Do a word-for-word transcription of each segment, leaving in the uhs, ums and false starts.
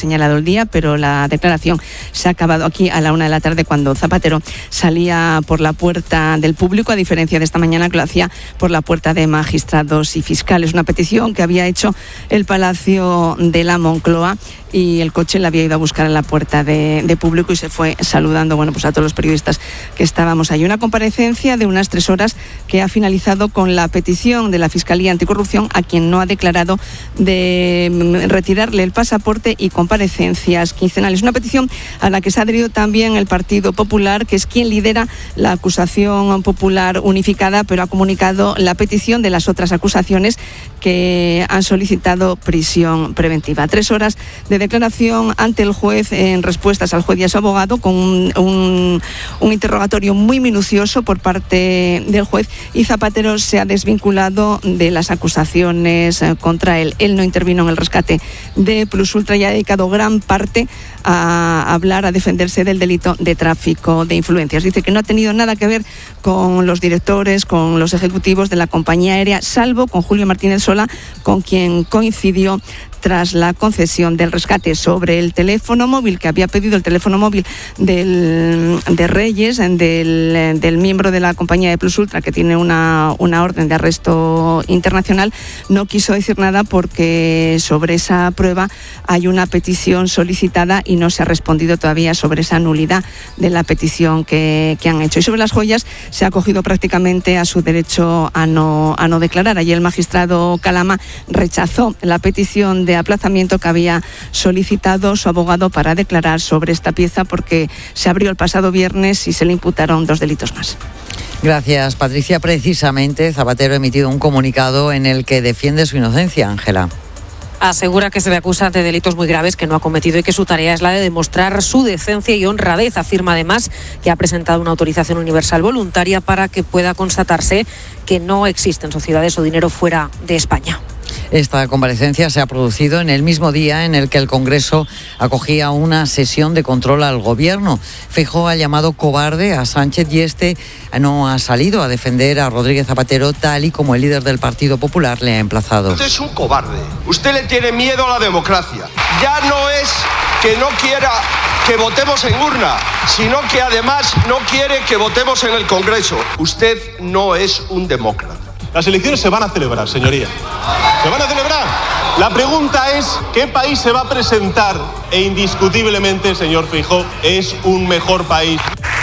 señalado el día, pero la declaración se ha acabado aquí a la una de la tarde cuando Zapatero salía por la puerta del público, a diferencia de esta mañana que lo hacía por la puerta de magistrados y fiscales. Una petición que había hecho el Palacio de la Moncloa y el coche la había ido a buscar a la puerta de, de público y se fue saludando bueno, pues a todos los periodistas que estábamos ahí. Una comparecencia de unas tres horas que ha finalizado con la petición de la Fiscalía Anticorrupción a quien no ha declarado de retirarle el pasaporte y comparecencias quincenales. Una petición a la que se ha adherido también el Partido Popular, que es quien lidera la acusación popular unificada, pero ha comunicado la petición de las otras acusaciones que han solicitado prisión preventiva. Tres horas de declaración ante el juez en respuestas al juez y a su abogado, con un, un, un interrogatorio muy minucioso por parte del juez, y Zapatero se ha desvinculado de las acusaciones contra él. Él no intervino en el rescate de Plus Ultra y ha dedicado gran parte a hablar, a defenderse del delito de tráfico de influencias. Dice que no ha tenido nada que ver con los directores, con los ejecutivos de la compañía aérea, salvo con Julio Martínez Sola, con quien coincidió tras la concesión del rescate. Sobre el teléfono móvil que había pedido, el teléfono móvil del, de Reyes, del, del miembro de la compañía de Plus Ultra, que tiene una, una orden de arresto internacional, no quiso decir nada porque sobre esa prueba hay una petición solicitada y no se ha respondido todavía sobre esa nulidad de la petición que, que han hecho. Y sobre las joyas se ha acogido prácticamente a su derecho a no, a no declarar. Ayer el magistrado Calama rechazó la petición de aplazamiento que había solicitado su abogado para declarar sobre esta pieza, porque se abrió el pasado viernes y se le imputaron dos delitos más. Gracias, Patricia. Precisamente Zapatero ha emitido un comunicado en el que defiende su inocencia, Ángela. Asegura que se le acusa de delitos muy graves que no ha cometido y que su tarea es la de demostrar su decencia y honradez. Afirma además que ha presentado una autorización universal voluntaria para que pueda constatarse que no existen sociedades o dinero fuera de España. Esta comparecencia se ha producido en el mismo día en el que el Congreso acogía una sesión de control al Gobierno. Feijóo ha llamado cobarde a Sánchez y este no ha salido a defender a Rodríguez Zapatero, tal y como el líder del Partido Popular le ha emplazado. Usted es un cobarde. Usted le tiene miedo a la democracia. Ya no es que no quiera que votemos en urna, sino que además no quiere que votemos en el Congreso. Usted no es un demócrata. Las elecciones se van a celebrar, señoría. ¿Se van a celebrar? La pregunta es, ¿qué país se va a presentar? E indiscutiblemente, señor Feijóo, es un mejor país.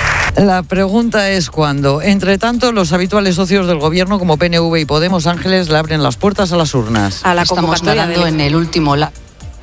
La pregunta es cuándo. Entre tanto, los habituales socios del Gobierno, como P N V y Podemos, Ángeles, le abren las puertas a las urnas. A la Estamos nadando en el último la...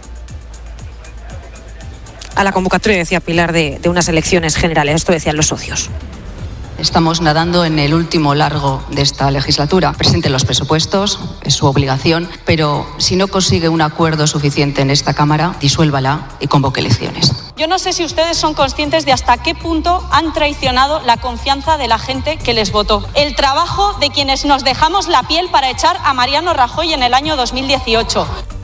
A la convocatoria, decía Pilar, de, de unas elecciones generales. Esto decían los socios. Estamos nadando en el último largo de esta legislatura. Presente los presupuestos, es su obligación, pero si no consigue un acuerdo suficiente en esta Cámara, disuélvala y convoque elecciones. Yo no sé si ustedes son conscientes de hasta qué punto han traicionado la confianza de la gente que les votó. El trabajo de quienes nos dejamos la piel para echar a Mariano Rajoy en el año dos mil dieciocho.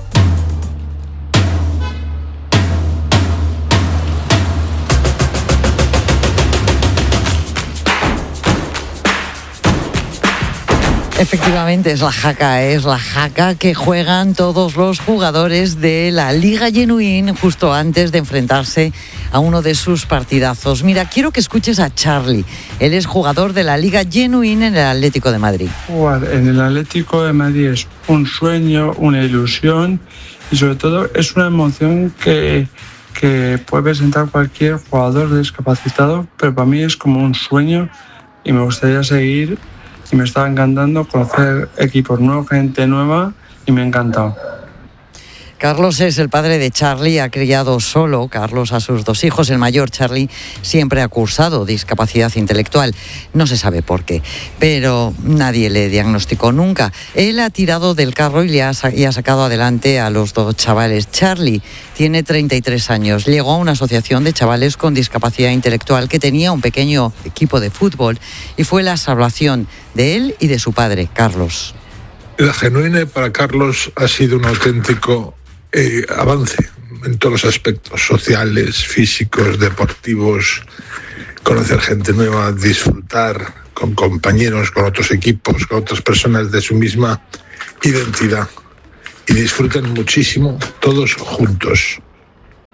Efectivamente, es la jaca, es la jaca que juegan todos los jugadores de la Liga Genuín justo antes de enfrentarse a uno de sus partidazos. Mira, quiero que escuches a Charlie. Él es jugador de la Liga Genuín en el Atlético de Madrid. Jugar en el Atlético de Madrid es un sueño, una ilusión y sobre todo es una emoción que, que puede presentar cualquier jugador discapacitado, pero para mí es como un sueño y me gustaría seguir. Y me estaba encantando conocer equipos nuevos, gente nueva, y me ha encantado. Carlos es el padre de Charlie, ha criado solo Carlos a sus dos hijos. El mayor, Charlie, siempre ha cursado discapacidad intelectual. No se sabe por qué, pero nadie le diagnosticó nunca. Él ha tirado del carro y, le ha, y ha sacado adelante a los dos chavales. Charlie tiene treinta y tres años. Llegó a una asociación de chavales con discapacidad intelectual que tenía un pequeño equipo de fútbol y fue la salvación de él y de su padre, Carlos. La Genuine para Carlos ha sido un auténtico eh, avance en todos los aspectos sociales, físicos, deportivos, conocer gente nueva, disfrutar con compañeros, con otros equipos, con otras personas de su misma identidad y disfrutan muchísimo todos juntos.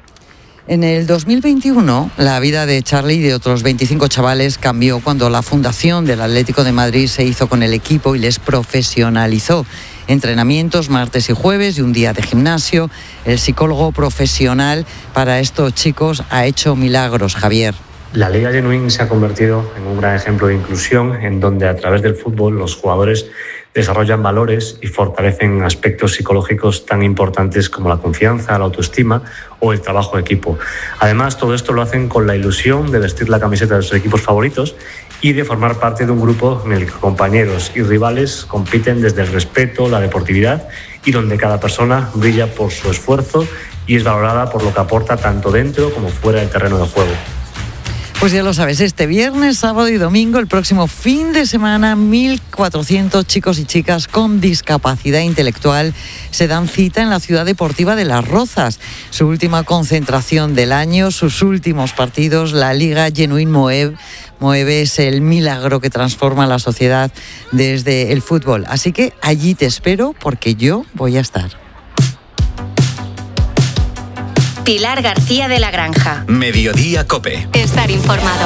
En el dos mil veintiuno, la vida de Charly y de otros veinticinco chavales cambió cuando la fundación del Atlético de Madrid se hizo con el equipo y les profesionalizó. Entrenamientos martes y jueves y un día de gimnasio. El psicólogo profesional para estos chicos ha hecho milagros, Javier. La Liga Genuín se ha convertido en un gran ejemplo de inclusión en donde a través del fútbol los jugadores desarrollan valores y fortalecen aspectos psicológicos tan importantes como la confianza, la autoestima o el trabajo de equipo. Además, todo esto lo hacen con la ilusión de vestir la camiseta de sus equipos favoritos y de formar parte de un grupo en el que compañeros y rivales compiten desde el respeto, la deportividad y donde cada persona brilla por su esfuerzo y es valorada por lo que aporta tanto dentro como fuera del terreno de juego. Pues ya lo sabes, este viernes, sábado y domingo, el próximo fin de semana, mil cuatrocientos chicos y chicas con discapacidad intelectual se dan cita en la ciudad deportiva de Las Rozas. Su última concentración del año, sus últimos partidos, la Liga Genuín Moeb. Moeb es el milagro que transforma la sociedad desde el fútbol. Así que allí te espero porque yo voy a estar. Pilar García de la Granja. Mediodía COPE. Estar informado.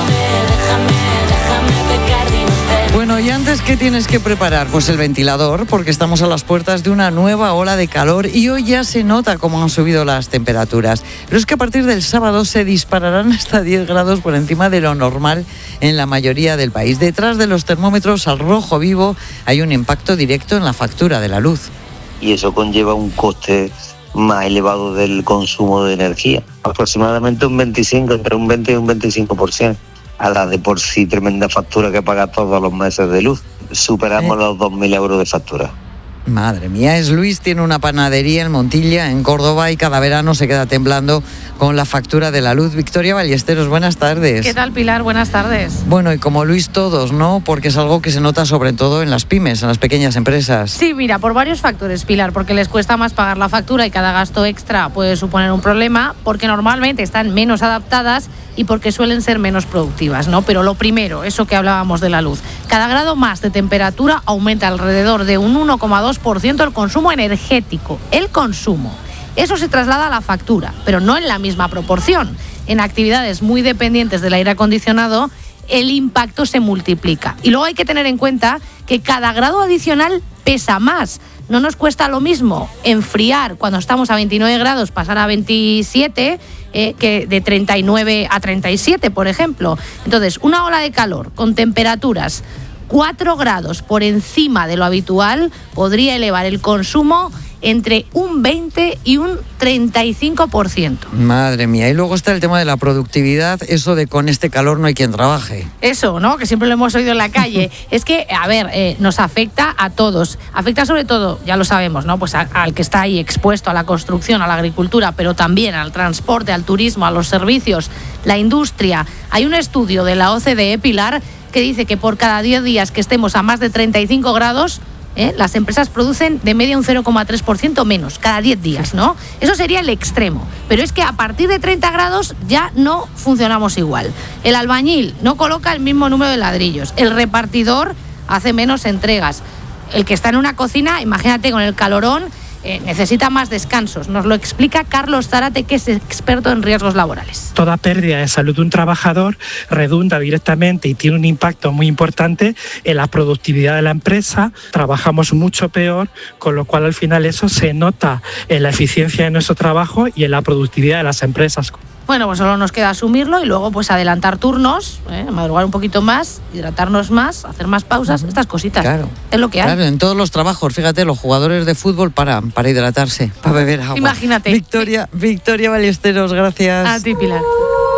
Bueno, y antes, ¿qué tienes que preparar? Pues el ventilador, porque estamos a las puertas de una nueva ola de calor y hoy ya se nota cómo han subido las temperaturas. Pero es que a partir del sábado se dispararán hasta diez grados por encima de lo normal en la mayoría del país. Detrás de los termómetros al rojo vivo hay un impacto directo en la factura de la luz. Y eso conlleva un coste más elevado del consumo de energía, aproximadamente un veinticinco, entre un veinte y un veinticinco por ciento, a la de por sí tremenda factura que paga todos los meses de luz. Superamos eh. los dos mil euros de factura. Madre mía, es Luis, tiene una panadería en Montilla, en Córdoba, y cada verano se queda temblando con la factura de la luz. Victoria Ballesteros, buenas tardes. ¿Qué tal, Pilar? Buenas tardes. Bueno, y como Luis todos, ¿no? Porque es algo que se nota sobre todo en las pymes, en las pequeñas empresas. Sí, mira, por varios factores, Pilar, porque les cuesta más pagar la factura y cada gasto extra puede suponer un problema, porque normalmente están menos adaptadas y porque suelen ser menos productivas, ¿no? Pero lo primero, eso que hablábamos de la luz. Cada grado más de temperatura aumenta alrededor de un uno coma dos por ciento el consumo energético. El consumo. Eso se traslada a la factura, pero no en la misma proporción. En actividades muy dependientes del aire acondicionado, el impacto se multiplica. Y luego hay que tener en cuenta que cada grado adicional pesa más. No nos cuesta lo mismo enfriar cuando estamos a veintinueve grados, pasar a veintisiete, eh, que de treinta y nueve a treinta y siete, por ejemplo. Entonces, una ola de calor con temperaturas cuatro grados por encima de lo habitual podría elevar el consumo entre un veinte y un treinta y cinco por ciento. Madre mía, y luego está el tema de la productividad, eso de con este calor no hay quien trabaje. Eso, ¿no? Que siempre lo hemos oído en la calle. Es que, a ver, eh, nos afecta a todos. Afecta sobre todo, ya lo sabemos, ¿no? Pues a, al que está ahí expuesto a la construcción, a la agricultura, pero también al transporte, al turismo, a los servicios, la industria. Hay un estudio de la O C D E, Pilar, que dice que por cada diez días que estemos a más de treinta y cinco grados, ¿Eh? las empresas producen de media un cero coma tres por ciento menos cada diez días, ¿no? Eso sería el extremo. Pero es que a partir de treinta grados ya no funcionamos igual. El albañil no coloca el mismo número de ladrillos. El repartidor hace menos entregas. El que está en una cocina, imagínate con el calorón, eh, necesita más descansos. Nos lo explica Carlos Zárate, que es experto en riesgos laborales. Toda pérdida de salud de un trabajador redunda directamente y tiene un impacto muy importante en la productividad de la empresa. Trabajamos mucho peor, con lo cual al final eso se nota en la eficiencia de nuestro trabajo y en la productividad de las empresas. Bueno, pues solo nos queda asumirlo y luego pues adelantar turnos, ¿eh? madrugar un poquito más, hidratarnos más, hacer más pausas, uh-huh. estas cositas. Claro. Es lo que hay. Claro, en todos los trabajos, fíjate, los jugadores de fútbol paran para hidratarse, para beber agua. Imagínate. Victoria, Victoria Ballesteros, gracias. A ti, Pilar.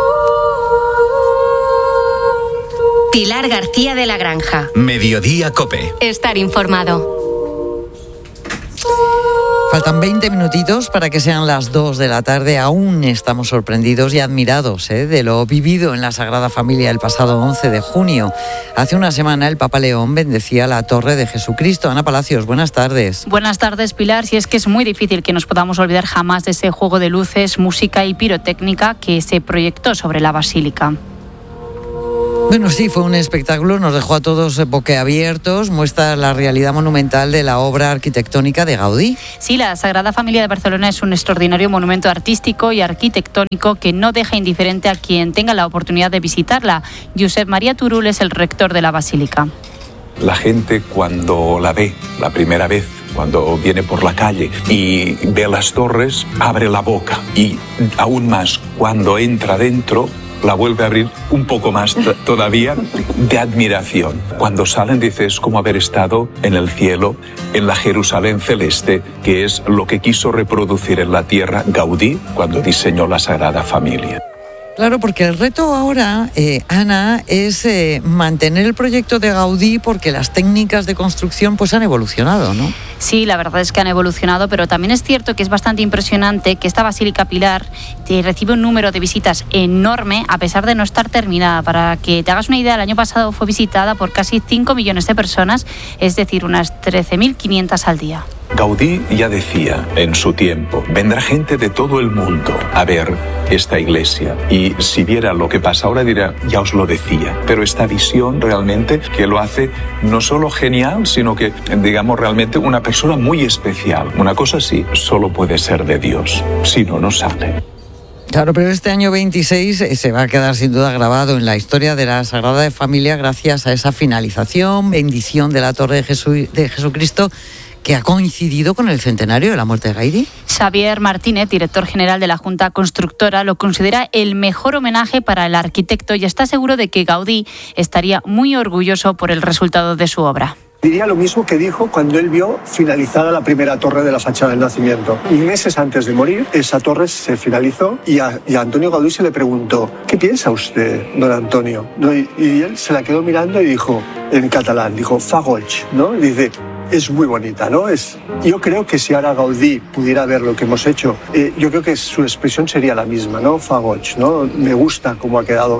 Pilar García de la Granja. Mediodía COPE. Estar informado. Faltan veinte minutitos para que sean las dos de la tarde. Aún estamos sorprendidos y admirados ¿eh? de lo vivido en la Sagrada Familia el pasado once de junio. Hace una semana el Papa León bendecía la Torre de Jesucristo. Ana Palacios, buenas tardes. Buenas tardes, Pilar. Si es que es muy difícil que nos podamos olvidar jamás de ese juego de luces, música y pirotécnica que se proyectó sobre la basílica. Bueno, sí, fue un espectáculo, nos dejó a todos boquiabiertos, muestra la realidad monumental de la obra arquitectónica de Gaudí. Sí, la Sagrada Familia de Barcelona es un extraordinario monumento artístico y arquitectónico que no deja indiferente a quien tenga la oportunidad de visitarla. Josep María Turull es el rector de la Basílica. La gente cuando la ve la primera vez, cuando viene por la calle y ve las torres, abre la boca, y aún más cuando entra dentro, la vuelve a abrir un poco más t- todavía de admiración. Cuando salen, dice, es como haber estado en el cielo, en la Jerusalén celeste, que es lo que quiso reproducir en la tierra Gaudí cuando diseñó la Sagrada Familia. Claro, porque el reto ahora, eh, Ana, es eh, mantener el proyecto de Gaudí, porque las técnicas de construcción pues han evolucionado, ¿no? Sí, la verdad es que han evolucionado, pero también es cierto que es bastante impresionante que esta Basílica Pilar te recibe un número de visitas enorme a pesar de no estar terminada. Para que te hagas una idea, el año pasado fue visitada por casi cinco millones de personas, es decir, unas trece mil quinientas al día. Gaudí ya decía en su tiempo, vendrá gente de todo el mundo a ver esta iglesia, y si viera lo que pasa ahora dirá, ya os lo decía. Pero esta visión realmente que lo hace no solo genial, sino que, digamos, realmente una persona muy especial. Una cosa así solo puede ser de Dios, si no, no sale. Claro, pero este año veintiséis se va a quedar sin duda grabado en la historia de la Sagrada Familia gracias a esa finalización, bendición de la Torre de, Jesu- de Jesucristo, que ha coincidido con el centenario de la muerte de Gaudí. Xavier Martínez, director general de la Junta Constructora, lo considera el mejor homenaje para el arquitecto y está seguro de que Gaudí estaría muy orgulloso por el resultado de su obra. Diría lo mismo que dijo cuando él vio finalizada la primera torre de la fachada del Nacimiento. Y meses antes de morir, esa torre se finalizó y a, y a Antonio Gaudí se le preguntó, ¿qué piensa usted, don Antonio? ¿No? Y, y él se la quedó mirando y dijo, en catalán, dijo, fa goig, ¿no? Y dice, es muy bonita, ¿no? Es, yo creo que si ahora Gaudí pudiera ver lo que hemos hecho, eh, yo creo que su expresión sería la misma, ¿no? Fa goig, ¿no? Me gusta cómo ha quedado.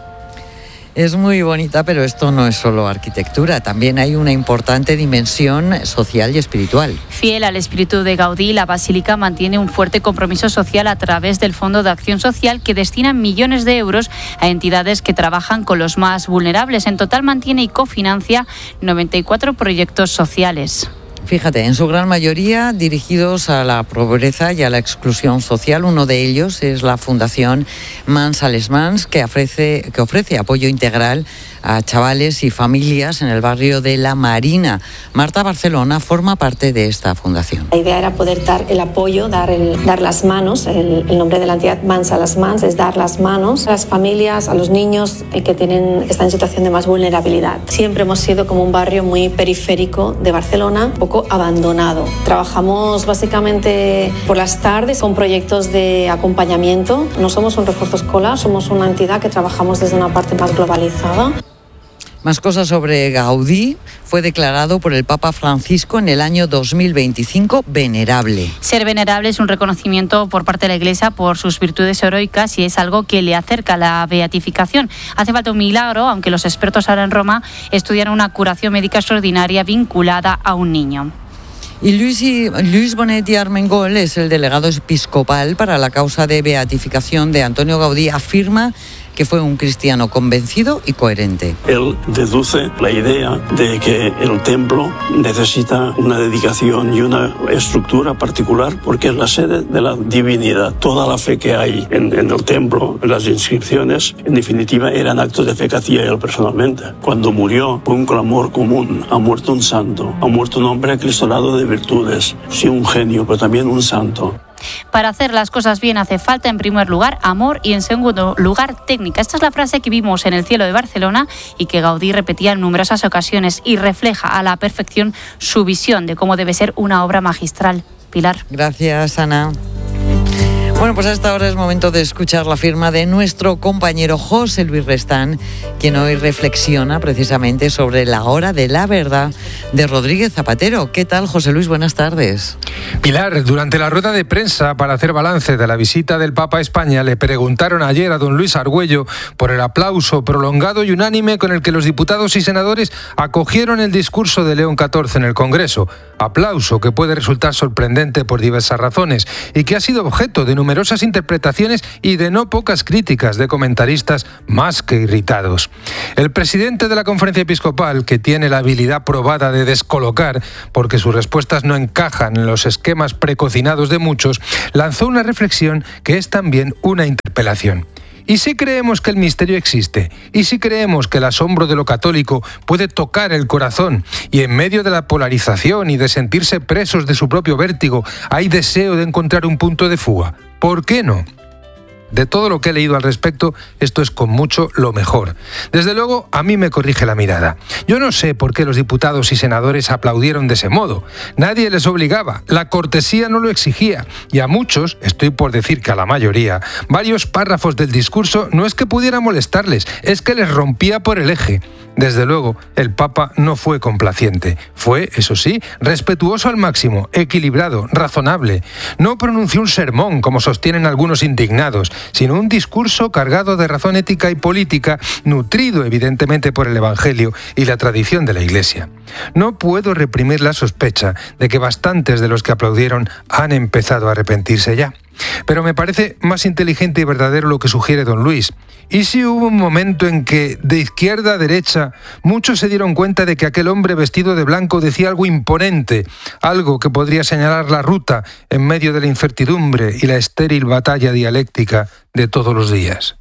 Es muy bonita, pero esto no es solo arquitectura, también hay una importante dimensión social y espiritual. Fiel al espíritu de Gaudí, la Basílica mantiene un fuerte compromiso social a través del Fondo de Acción Social, que destina millones de euros a entidades que trabajan con los más vulnerables. En total mantiene y cofinancia noventa y cuatro proyectos sociales. Fíjate, en su gran mayoría dirigidos a la pobreza y a la exclusión social. Uno de ellos es la Fundación Mans a les Mans, que ofrece, que ofrece apoyo integral a chavales y familias en el barrio de La Marina. Marta Barcelona forma parte de esta fundación. La idea era poder dar el apoyo, dar, el, dar las manos. El, el nombre de la entidad Mans a les Mans es dar las manos a las familias, a los niños que tienen, están en situación de más vulnerabilidad. Siempre hemos sido como un barrio muy periférico de Barcelona, un poco abandonado. Trabajamos básicamente por las tardes con proyectos de acompañamiento. No somos un refuerzo escolar, somos una entidad que trabajamos desde una parte más globalizada. Más cosas sobre Gaudí. Fue declarado por el Papa Francisco en el año dos mil veinticinco venerable. Ser venerable es un reconocimiento por parte de la Iglesia por sus virtudes heroicas y es algo que le acerca a la beatificación. Hace falta un milagro, aunque los expertos ahora en Roma estudian una curación médica extraordinaria vinculada a un niño. Y Luis, y Luis Bonetti Armengol es el delegado episcopal para la causa de beatificación de Antonio Gaudí. Afirma que fue un cristiano convencido y coherente. Él deduce la idea de que el templo necesita una dedicación y una estructura particular porque es la sede de la divinidad. Toda la fe que hay en, en el templo, en las inscripciones, en definitiva eran actos de fe que hacía él personalmente. Cuando murió fue un clamor común, ha muerto un santo, ha muerto un hombre acristolado de virtudes, sí un genio, pero también un santo. Para hacer las cosas bien hace falta, en primer lugar, amor y, en segundo lugar, técnica. Esta es la frase que vimos en el cielo de Barcelona y que Gaudí repetía en numerosas ocasiones y refleja a la perfección su visión de cómo debe ser una obra magistral. Pilar. Gracias, Ana. Bueno, pues hasta ahora es momento de escuchar la firma de nuestro compañero José Luis Restán, quien hoy reflexiona precisamente sobre la hora de la verdad de Rodríguez Zapatero. ¿Qué tal, José Luis? Buenas tardes. Pilar, durante la rueda de prensa para hacer balance de la visita del Papa a España, le preguntaron ayer a don Luis Argüello por el aplauso prolongado y unánime con el que los diputados y senadores acogieron el discurso de León catorce en el Congreso. Aplauso que puede resultar sorprendente por diversas razones y que ha sido objeto de numerosas numerosas interpretaciones y de no pocas críticas de comentaristas más que irritados. El presidente de la Conferencia Episcopal, que tiene la habilidad probada de descolocar, porque sus respuestas no encajan en los esquemas precocinados de muchos, lanzó una reflexión que es también una interpelación. ¿Y si creemos que el misterio existe? ¿Y si creemos que el asombro de lo católico puede tocar el corazón y en medio de la polarización y de sentirse presos de su propio vértigo hay deseo de encontrar un punto de fuga? ¿Por qué no? De todo lo que he leído al respecto, esto es con mucho lo mejor. Desde luego, a mí me corrige la mirada. Yo no sé por qué los diputados y senadores aplaudieron de ese modo. Nadie les obligaba, la cortesía no lo exigía. Y a muchos, estoy por decir que a la mayoría, varios párrafos del discurso no es que pudiera molestarles, es que les rompía por el eje. Desde luego, el Papa no fue complaciente. Fue, eso sí, respetuoso al máximo, equilibrado, razonable. No pronunció un sermón, como sostienen algunos indignados, sino un discurso cargado de razón ética y política, nutrido evidentemente por el Evangelio y la tradición de la Iglesia. No puedo reprimir la sospecha de que bastantes de los que aplaudieron han empezado a arrepentirse ya. Pero me parece más inteligente y verdadero lo que sugiere don Luis. ¿Y si hubo un momento en que, de izquierda a derecha, muchos se dieron cuenta de que aquel hombre vestido de blanco decía algo imponente, algo que podría señalar la ruta en medio de la incertidumbre y la estéril batalla dialéctica de todos los días?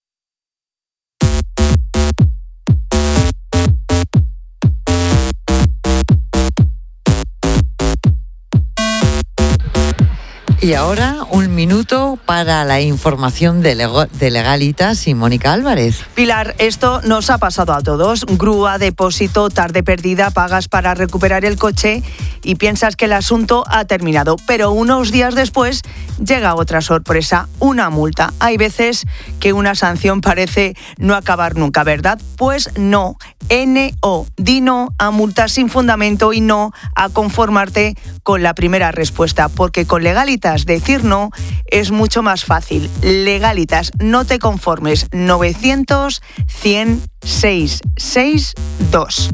Y ahora un minuto para la información de, Lego, de Legalitas y Mónica Álvarez. Pilar, esto nos ha pasado a todos. Grúa, depósito, tarde perdida, pagas para recuperar el coche y piensas que el asunto ha terminado. Pero unos días después llega otra sorpresa, una multa. Hay veces que una sanción parece no acabar nunca, ¿verdad? Pues no. N O. Di no a multas sin fundamento y no a conformarte con la primera respuesta, porque con Legalitas decir no es mucho más fácil. Legalitas, no te conformes. novecientos, cien, seiscientos sesenta y dos.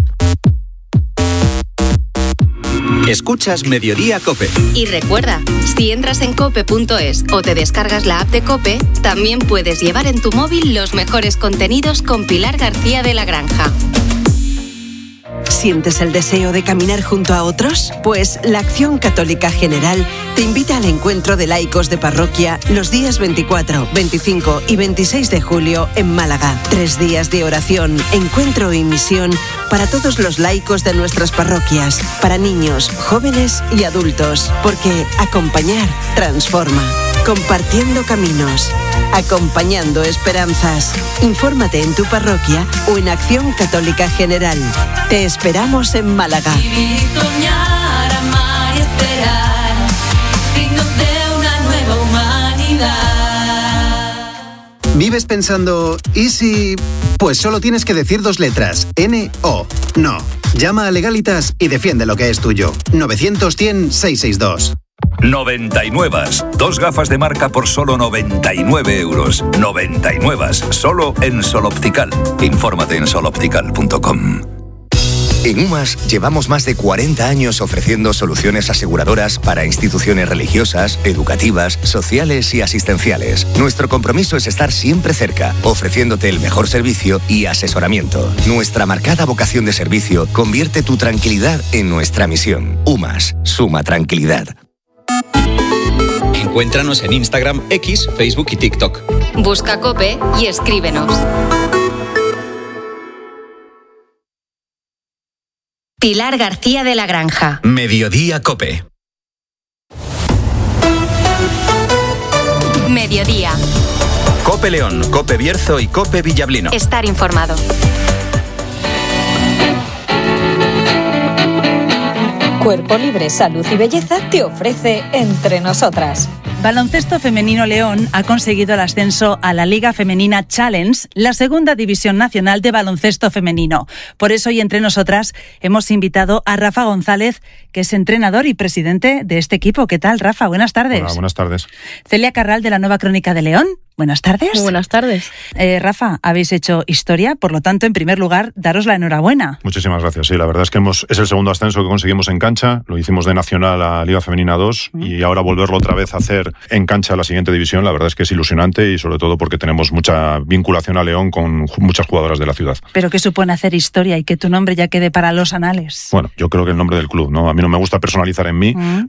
Escuchas Mediodía COPE. Y recuerda, si entras en cope punto es o te descargas la app de COPE, también puedes llevar en tu móvil los mejores contenidos con Pilar García de la Granja. ¿Sientes el deseo de caminar junto a otros? Pues la Acción Católica General te invita al encuentro de laicos de parroquia los días veinticuatro, veinticinco y veintiséis de julio en Málaga. Tres días de oración, encuentro y misión para todos los laicos de nuestras parroquias, para niños, jóvenes y adultos, porque acompañar transforma. Compartiendo caminos, acompañando esperanzas. Infórmate en tu parroquia o en Acción Católica General. Te esperamos en Málaga. Vivir, soñar, amar y esperar, signos de una nueva humanidad. ¿Vives pensando, ¿y si...? Pues solo tienes que decir dos letras, N O. No. Llama a Legalitas y defiende lo que es tuyo. novecientos, cien, seiscientos sesenta y dos. noventa y nueve. Dos gafas de marca por solo noventa y nueve euros. noventa y nueve. Solo en Sol Optical. Infórmate en sol optical punto com. En UMAS llevamos más de cuarenta años ofreciendo soluciones aseguradoras para instituciones religiosas, educativas, sociales y asistenciales. Nuestro compromiso es estar siempre cerca, ofreciéndote el mejor servicio y asesoramiento. Nuestra marcada vocación de servicio convierte tu tranquilidad en nuestra misión. UMAS, suma tranquilidad. Encuéntranos en Instagram, X, Facebook y TikTok. Busca COPE y escríbenos. Pilar García de la Granja. Mediodía COPE. Mediodía. COPE León, COPE Bierzo y COPE Villablino. Estar informado. Cuerpo Libre, Salud y Belleza te ofrece Entre Nosotras. Baloncesto Femenino León ha conseguido el ascenso a la Liga Femenina Challenge, la segunda división nacional de baloncesto femenino. Por eso, y Entre Nosotras, hemos invitado a Rafa González, que es entrenador y presidente de este equipo. ¿Qué tal, Rafa? Buenas tardes. Hola, buenas tardes. Celia Carral, de la Nueva Crónica de León. buenas tardes. Muy buenas tardes. Eh, Rafa, habéis hecho historia, por lo tanto, en primer lugar, daros la enhorabuena. Muchísimas gracias. Sí, la verdad es que hemos, es el segundo ascenso que conseguimos en cancha. Lo hicimos de Nacional a Liga Femenina dos mm. y ahora volverlo otra vez a hacer en cancha a la siguiente división, la verdad es que es ilusionante y sobre todo porque tenemos mucha vinculación a León con muchas jugadoras de la ciudad. ¿Pero qué supone hacer historia y que tu nombre ya quede para los anales? Bueno, yo creo que el nombre del club, ¿no? A mí no me gusta personalizar en mí, mm.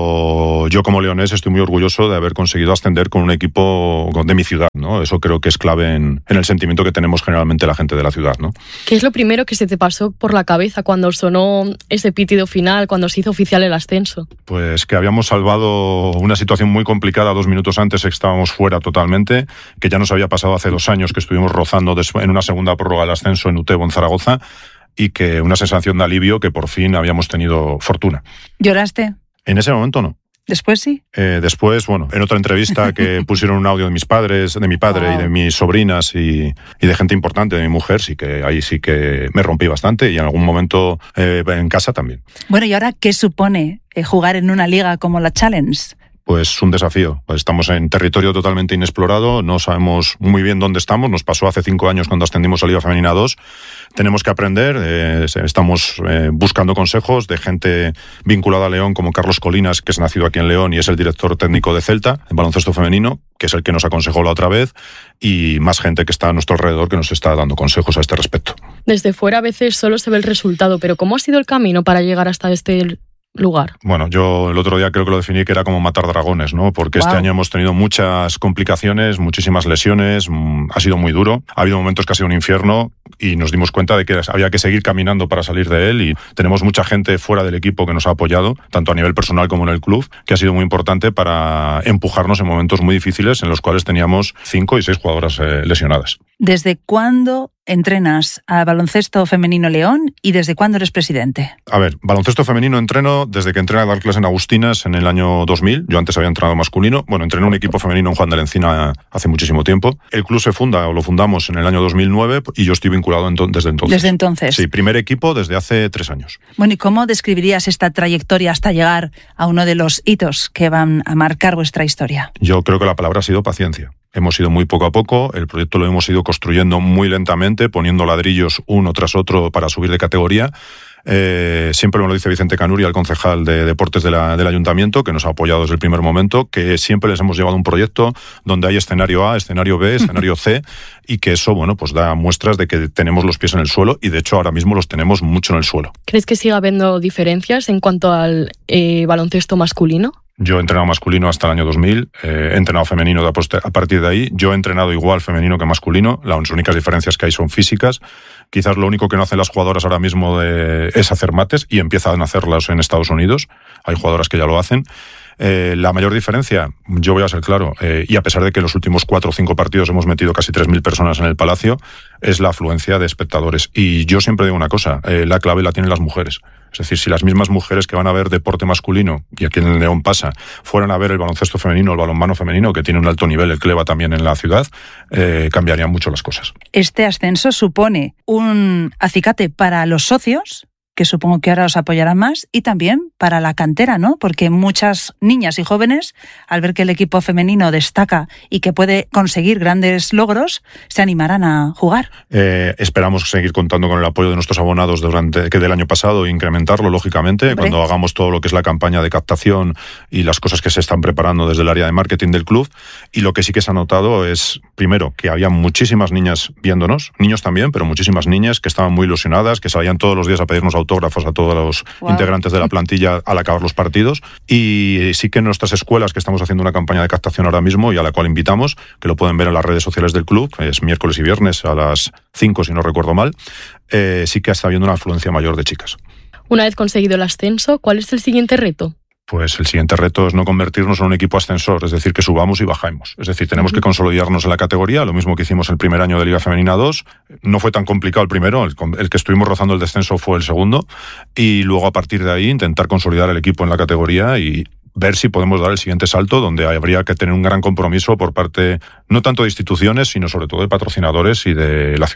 pero yo como leonés estoy muy orgulloso de haber conseguido ascender con un equipo de mi ciudad, ¿no? Eso creo que es clave en, en el sentimiento que tenemos generalmente la gente de la ciudad, ¿no? ¿Qué es lo primero que se te pasó por la cabeza cuando sonó ese pitido final, cuando se hizo oficial el ascenso? Pues que habíamos salvado una situación muy complicada dos minutos antes, que estábamos fuera totalmente, que ya nos había pasado hace dos años que estuvimos rozando en una segunda prórroga el ascenso en Utebo, en Zaragoza, y que una sensación de alivio que por fin habíamos tenido fortuna. ¿Lloraste? En ese momento no. ¿Después sí? Eh, después, bueno, en otra entrevista que pusieron un audio de mis padres, de mi padre wow. y de mis sobrinas y, y de gente importante, de mi mujer, sí que ahí sí que me rompí bastante y en algún momento eh, en casa también. Bueno, ¿y ahora qué supone eh, jugar en una liga como la Challenge? Pues un desafío. Pues estamos en territorio totalmente inexplorado, no sabemos muy bien dónde estamos, nos pasó hace cinco años cuando ascendimos a Liga Femenina dos, tenemos que aprender, eh, estamos eh, buscando consejos de gente vinculada a León como Carlos Colinas, que es nacido aquí en León y es el director técnico de Celta, en baloncesto femenino, que es el que nos aconsejó la otra vez, y más gente que está a nuestro alrededor que nos está dando consejos a este respecto. Desde fuera a veces solo se ve el resultado, pero ¿cómo ha sido el camino para llegar hasta este lugar? Bueno, yo el otro día creo que lo definí que era como matar dragones, ¿no? Porque wow. este año hemos tenido muchas complicaciones, muchísimas lesiones, mmm, ha sido muy duro, ha habido momentos que ha sido un infierno y nos dimos cuenta de que había que seguir caminando para salir de él y tenemos mucha gente fuera del equipo que nos ha apoyado, tanto a nivel personal como en el club, que ha sido muy importante para empujarnos en momentos muy difíciles en los cuales teníamos cinco y seis jugadoras eh, lesionadas. ¿Desde cuándo entrenas a Baloncesto Femenino León y desde cuándo eres presidente? A ver, baloncesto femenino entreno desde que entré a dar clases en Agustinas en el año dos mil. Yo antes había entrenado masculino. Bueno, entrené un equipo femenino en Juan de la Encina hace muchísimo tiempo. El club se funda o lo fundamos en el año dos mil nueve y yo estoy vinculado ento- desde entonces. Desde entonces. Sí, primer equipo desde hace tres años. Bueno, ¿y cómo describirías esta trayectoria hasta llegar a uno de los hitos que van a marcar vuestra historia? Yo creo que la palabra ha sido paciencia. Hemos ido muy poco a poco, el proyecto lo hemos ido construyendo muy lentamente, poniendo ladrillos uno tras otro para subir de categoría. Eh, siempre me lo dice Vicente Canuria, el concejal de deportes de la, del ayuntamiento, que nos ha apoyado desde el primer momento, que siempre les hemos llevado un proyecto donde hay escenario A, escenario B, escenario C, y que eso, bueno, pues da muestras de que tenemos los pies en el suelo y de hecho ahora mismo los tenemos mucho en el suelo. ¿Crees que siga habiendo diferencias en cuanto al eh, baloncesto masculino? Yo he entrenado masculino hasta el año dos mil, eh, he entrenado femenino de a partir de ahí. Yo he entrenado igual femenino que masculino. Las únicas diferencias que hay son físicas. Quizás lo único que no hacen las jugadoras ahora mismo de, es hacer mates y empiezan a hacerlas en Estados Unidos. Hay jugadoras que ya lo hacen. Eh, la mayor diferencia, yo voy a ser claro, eh, y a pesar de que en los últimos cuatro o cinco partidos hemos metido casi tres mil personas en el Palacio, es la afluencia de espectadores. Y yo siempre digo una cosa, eh, la clave la tienen las mujeres. Es decir, si las mismas mujeres que van a ver deporte masculino, y aquí en el León pasa, fueran a ver el baloncesto femenino, el balonmano femenino, que tiene un alto nivel, el CLEVA también en la ciudad, eh, cambiarían mucho las cosas. Este ascenso supone un acicate para los socios, que supongo que ahora os apoyarán más, y también para la cantera, ¿no? Porque muchas niñas y jóvenes, al ver que el equipo femenino destaca y que puede conseguir grandes logros, se animarán a jugar. Eh, esperamos seguir contando con el apoyo de nuestros abonados durante que del año pasado e incrementarlo, lógicamente, Hombre. cuando hagamos todo lo que es la campaña de captación y las cosas que se están preparando desde el área de marketing del club. Y lo que sí que se ha notado es, primero, que había muchísimas niñas viéndonos, niños también, pero muchísimas niñas que estaban muy ilusionadas, que salían todos los días a pedirnos autógrafos autógrafos a todos los wow. integrantes de la plantilla al acabar los partidos. Y sí que en nuestras escuelas, que estamos haciendo una campaña de captación ahora mismo y a la cual invitamos, que lo pueden ver en las redes sociales del club, es miércoles y viernes a las cinco, si no recuerdo mal, eh, sí que está habiendo una afluencia mayor de chicas. Una vez conseguido el ascenso, ¿cuál es el siguiente reto? Pues el siguiente reto es no convertirnos en un equipo ascensor, es decir, que subamos y bajemos. Es decir, tenemos que consolidarnos en la categoría, lo mismo que hicimos el primer año de Liga Femenina dos. No fue tan complicado el primero, el, el que estuvimos rozando el descenso fue el segundo. Y luego, a partir de ahí, intentar consolidar el equipo en la categoría y ver si podemos dar el siguiente salto, donde habría que tener un gran compromiso por parte, no tanto de instituciones, sino sobre todo de patrocinadores y de la ciudad.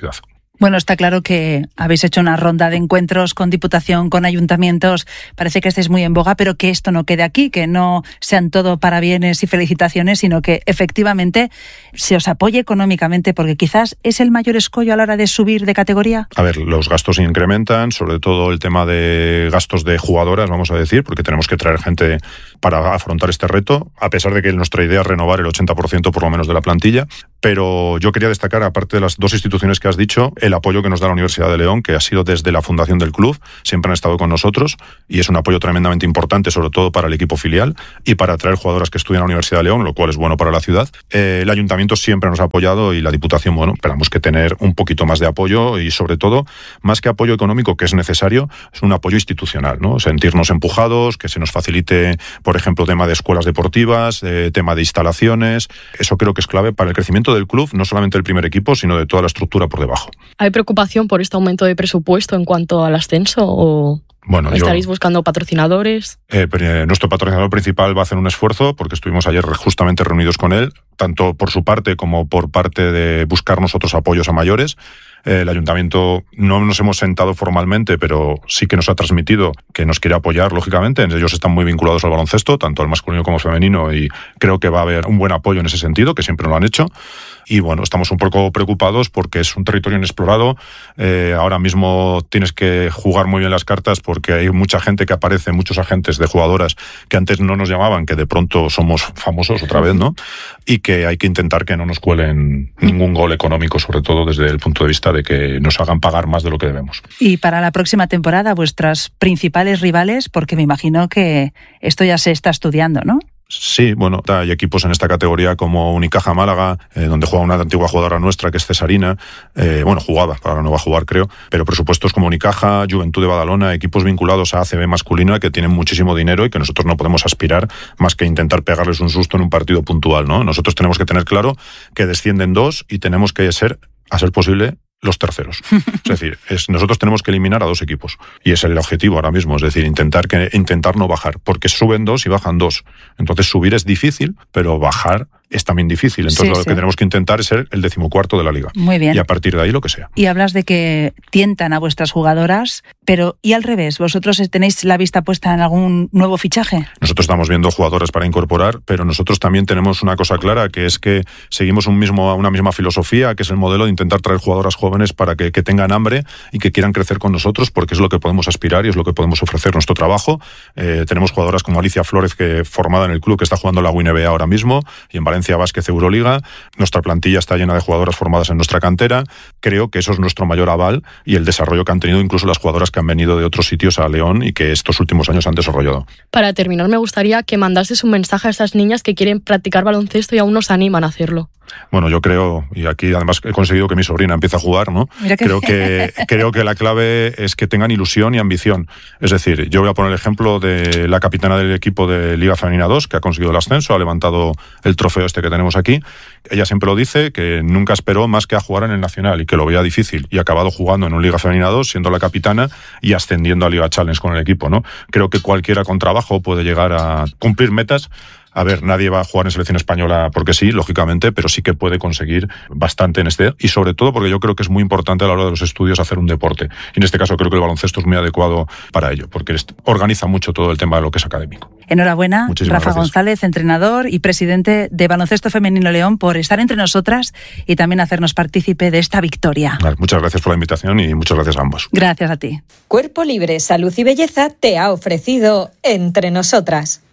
Bueno, está claro que habéis hecho una ronda de encuentros con Diputación, con ayuntamientos. Parece que estáis muy en boga, pero que esto no quede aquí, que no sean todo parabienes y felicitaciones, sino que efectivamente se os apoye económicamente, porque quizás es el mayor escollo a la hora de subir de categoría. A ver, los gastos incrementan, sobre todo el tema de gastos de jugadoras, vamos a decir, porque tenemos que traer gente para afrontar este reto, a pesar de que nuestra idea es renovar el ochenta por ciento por lo menos de la plantilla. Pero yo quería destacar, aparte de las dos instituciones que has dicho, el apoyo que nos da la Universidad de León, que ha sido desde la fundación del club, siempre han estado con nosotros y es un apoyo tremendamente importante, sobre todo para el equipo filial y para atraer jugadoras que estudian en la Universidad de León, lo cual es bueno para la ciudad. Eh, el ayuntamiento siempre nos ha apoyado y la Diputación, bueno, esperamos que tener un poquito más de apoyo y sobre todo, más que apoyo económico, que es necesario, es un apoyo institucional, ¿no? Sentirnos empujados, que se nos facilite, por ejemplo, tema de escuelas deportivas, eh, tema de instalaciones. Eso creo que es clave para el crecimiento del club, no solamente del primer equipo, sino de toda la estructura por debajo. ¿Hay preocupación por este aumento de presupuesto en cuanto al ascenso o bueno, estaréis yo, buscando patrocinadores? Eh, nuestro patrocinador principal va a hacer un esfuerzo porque estuvimos ayer justamente reunidos con él, tanto por su parte como por parte de buscarnos otros apoyos a mayores. El ayuntamiento no nos hemos sentado formalmente, pero sí que nos ha transmitido que nos quiere apoyar, lógicamente. Ellos están muy vinculados al baloncesto, tanto al masculino como al femenino, y creo que va a haber un buen apoyo en ese sentido, que siempre lo han hecho. Y bueno, estamos un poco preocupados porque es un territorio inexplorado. Eh, ahora mismo tienes que jugar muy bien las cartas porque hay mucha gente que aparece, muchos agentes de jugadoras que antes no nos llamaban, que de pronto somos famosos otra vez, ¿no? Y que hay que intentar que no nos cuelen ningún gol económico, sobre todo desde el punto de vista de que nos hagan pagar más de lo que debemos. Y para la próxima temporada, vuestras principales rivales, porque me imagino que esto ya se está estudiando, ¿no? Sí, bueno, hay equipos en esta categoría como Unicaja Málaga, eh, donde juega una antigua jugadora nuestra que es Cesarina, eh, bueno, jugaba, ahora no va a jugar creo, pero presupuestos como Unicaja, Juventud de Badalona, equipos vinculados a A C B masculina que tienen muchísimo dinero y que nosotros no podemos aspirar más que intentar pegarles un susto en un partido puntual, ¿no? Nosotros tenemos que tener claro que descienden dos y tenemos que ser, a ser posible, los terceros. Es decir, es, nosotros tenemos que eliminar a dos equipos. Y ese es el objetivo ahora mismo, es decir, intentar, que, intentar no bajar, porque suben dos y bajan dos. Entonces subir es difícil, pero bajar es también difícil. Entonces sí, lo sí. que tenemos que intentar es ser el decimocuarto de la liga. Muy bien. Y a partir de ahí lo que sea. Y hablas de que tientan a vuestras jugadoras, pero ¿y al revés? ¿Vosotros tenéis la vista puesta en algún nuevo fichaje? Nosotros estamos viendo jugadoras para incorporar, pero nosotros también tenemos una cosa clara, que es que seguimos un mismo, una misma filosofía, que es el modelo de intentar traer jugadoras jóvenes para que, que tengan hambre y que quieran crecer con nosotros, porque es lo que podemos aspirar y es lo que podemos ofrecer nuestro trabajo. Eh, tenemos jugadoras como Alicia Flores, que formada en el club, que está jugando la W N B A ahora mismo, y en Valencia Vázquez Euroliga. Nuestra plantilla está llena de jugadoras formadas en nuestra cantera. Creo que eso es nuestro mayor aval y el desarrollo que han tenido incluso las jugadoras que han venido de otros sitios a León y que estos últimos años han desarrollado. Para terminar, me gustaría que mandases un mensaje a esas niñas que quieren practicar baloncesto y aún no se animan a hacerlo. Bueno, yo creo, y aquí además he conseguido que mi sobrina empiece a jugar, ¿no? Mira que... Creo que creo que la clave es que tengan ilusión y ambición. Es decir, yo voy a poner el ejemplo de la capitana del equipo de Liga Femenina dos, que ha conseguido el ascenso, ha levantado el trofeo este que tenemos aquí. Ella siempre lo dice, que nunca esperó más que a jugar en el Nacional y que lo veía difícil. Y ha acabado jugando en un Liga Femenina dos, siendo la capitana y ascendiendo a Liga Challenge con el equipo, ¿no? Creo que cualquiera con trabajo puede llegar a cumplir metas. A ver, nadie va a jugar en selección española porque sí, lógicamente, pero sí que puede conseguir bastante en este, y sobre todo porque yo creo que es muy importante a la hora de los estudios hacer un deporte. Y en este caso creo que el baloncesto es muy adecuado para ello, porque organiza mucho todo el tema de lo que es académico. Enhorabuena, Muchísimas Rafa gracias. González, entrenador y presidente de Baloncesto Femenino León, por estar entre nosotras y también hacernos partícipe de esta victoria. Vale, muchas gracias por la invitación y muchas gracias a ambos. Gracias a ti. Cuerpo Libre, Salud y Belleza te ha ofrecido Entre Nosotras.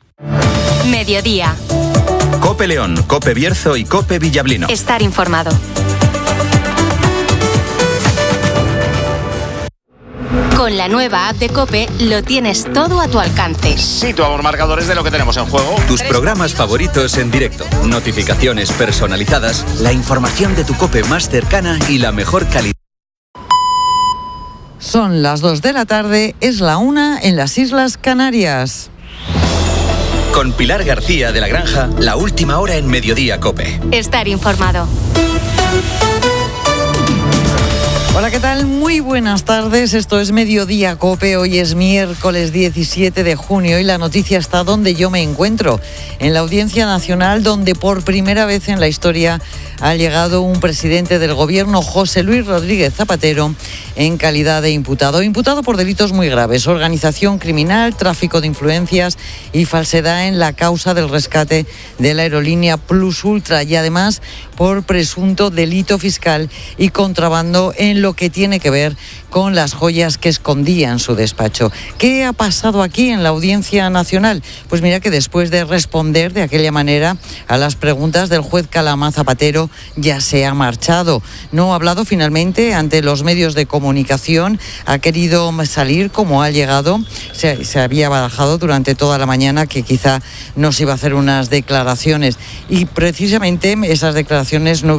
Mediodía. COPE León, COPE Bierzo y COPE Villablino. Estar informado. Con la nueva app de COPE lo tienes todo a tu alcance. Situamos marcadores de lo que tenemos en juego. Tus programas favoritos en directo, notificaciones personalizadas, la información de tu COPE más cercana y la mejor calidad. Son las dos de la tarde, es la una en las Islas Canarias. Con Pilar García de la Granja, la última hora en Mediodía COPE. Estar informado. Hola, ¿qué tal? Muy buenas tardes. Esto es Mediodía COPE. Hoy es miércoles diecisiete de junio y la noticia está donde yo me encuentro, en la Audiencia Nacional, donde por primera vez en la historia ha llegado un presidente del gobierno, José Luis Rodríguez Zapatero, en calidad de imputado. Imputado por delitos muy graves: organización criminal, tráfico de influencias y falsedad en la causa del rescate de la aerolínea Plus Ultra, y además por presunto delito fiscal y contrabando en lo que tiene que ver con las joyas que escondía en su despacho. ¿Qué ha pasado aquí en la Audiencia Nacional? Pues mira que después de responder de aquella manera a las preguntas del juez Calama, Zapatero ya se ha marchado. No ha hablado finalmente ante los medios de comunicación, ha querido salir como ha llegado. Se, se había barajado durante toda la mañana que quizá nos iba a hacer unas declaraciones, y precisamente esas declaraciones no